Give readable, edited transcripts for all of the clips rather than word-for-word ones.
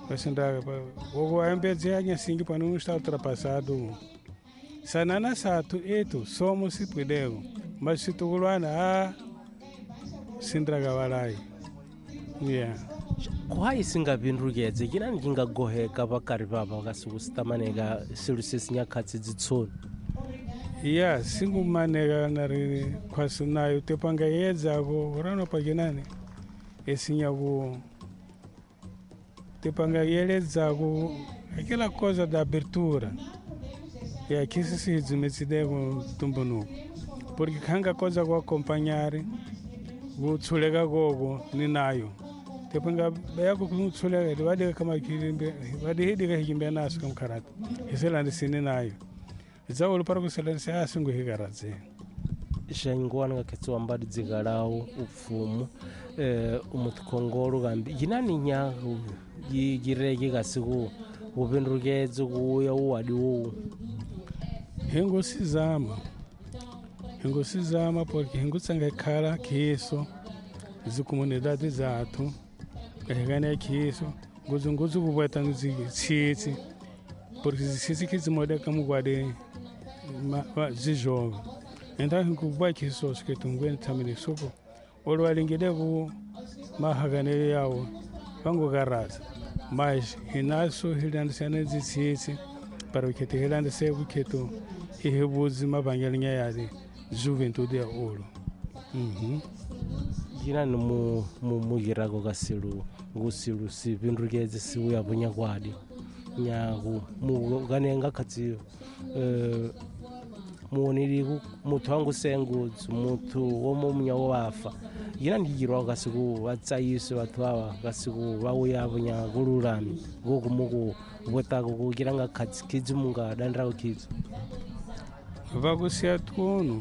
Pasindra o ambedzinha assim para não estar ultrapassado. Sanana satu itu somos se puderam, mas se tu gulana sindraga walai. Yeah. Kwai singabindrugedze kina ngingagoheka bakari baba kasukusitamaneka silu sesinyakhatsi dzitsoni. Yeah, singumaneka nari kwasunayo tepanga yedzako urano pakinani esinyaku tepanga yeledzako aquela coisa da abertura. E aqui se desmecide com tumbunuco. Porque canga coisa com acompanhar, o tsulega gogo, ninayo. Tepanga bego com tsulega, ele vai de kama kirimbe, vai de hidiga higimbe nasu com karate. Esse lá nesse ninayo. Za ulu para kusela se asungu higaratse. Shangwana ngakhetwa mbadi dzigalawo upfumu umutkongolo gambi. Yinani nyahu yirege gasiku ubindrugedze kuya uwadi wo. Hengosizama porque hengutsanga khala khiso zikomunidade zathu ehegane khiso nguzunguzu kubweta ngizitsitsi porque zitsitsi kizimode kamugwade zijova enda hengubwa khiso sketungweni thamini soko olwalingide ku mahagane yawo bangugaraza mas hinaso hilandisana zitsitsi para que te relande se o que tu e rebuzi mabangalinha yadi juventude ya olo. Gina no mugirago gasilu ngusilu si bindrugeze si uya bunyakwadi nyagu muganenga kati muoniri mutu wangu senguzu mutu womo munyawo wafa gina ndigirwa gasiku watsayiso watu hawa gasiku wauya bunyagulurami goku mugu bwetako kugira nga kati kizu munga dandrago kizu vakusiya tunu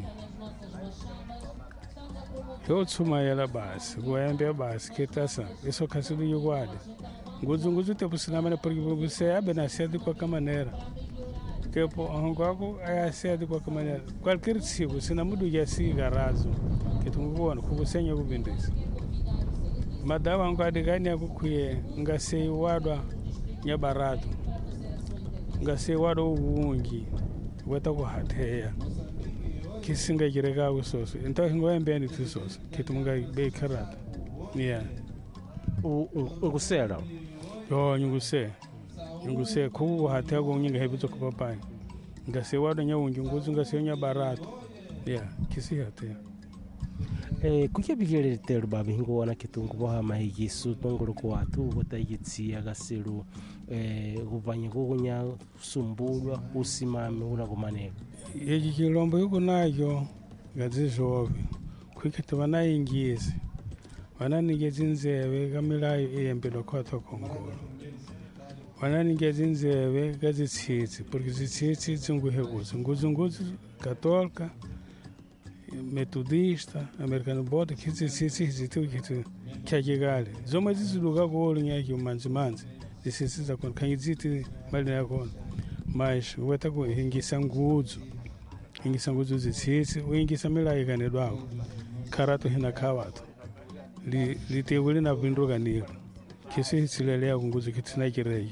yo tsuma yala basi kuyambia basi ketasa eso khasilu yukwadi nguzu tepusinamane porque você abe na sede kwa maneira kepo ahongwako aya sede kwa maneira qualquer tipo sina mudu ya si garazo ketungubona kukusenya kubindisa madawa ngwadi gani akukuye ngase wadwa nyabarato ngase wadwa ubungi weta kuhatheya kisinga kireka kusoso into ngoyembeni tisoso ketunga be karata yeah ungusela yo nyunguse ku hatheya ko nyinga hebitso kupapai ngase wadwa nyawungi nguzu ngase nyabarato yeah kisi hatheya kuke bigere tero babi hingo wana kitungu boha mahigisu tongolo ko watu botayitsia gasilu ubanye kunya sumbulwa usimame unakumaneka yeji kilombo yuko nayo gazizobe kwikete banayingize bananigeze inzebe kamilayo eyembelo kwatwa kongolo bananigeze inzebe gazitsitsi porque zitsitsi zunguheguzo nguzunguzu katolika metodista americano bota kitsitsi kitu kyakigale zoma ziziluka kolo nyaki umanzimanzi zisisiza kona kangiziti mali yakona mas weta ku hingisa nguzu zitsitsi uingisa milayo kanedwawo karato hina khawato liteguli na vindruka nilo kisitsilelea kunguzu kitsina kireye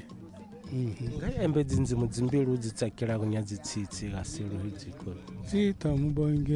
embe dzinzimu dzimbili udzitsakira kunyadzitsitsi gasilu hidziko zita mubonge